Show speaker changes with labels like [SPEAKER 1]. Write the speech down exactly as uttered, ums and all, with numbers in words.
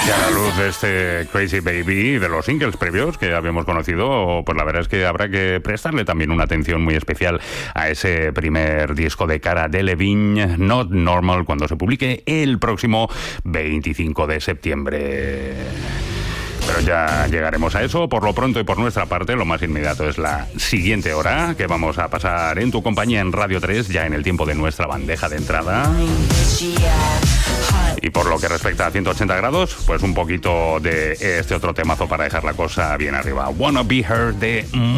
[SPEAKER 1] Y a la luz de este Crazy Baby y de los singles previos que habíamos conocido, pues la verdad es que habrá que prestarle también una atención muy especial a ese primer disco de Cara Delevingne, Not Normal, cuando se publique el próximo veinticinco de septiembre. Pero ya llegaremos a eso. Por lo pronto y por nuestra parte, lo más inmediato es la siguiente hora que vamos a pasar en tu compañía en Radio tres, ya en el tiempo de nuestra bandeja de entrada. Y por lo que respecta a ciento ochenta grados, pues un poquito de este otro temazo para dejar la cosa bien arriba. Wanna Be Her de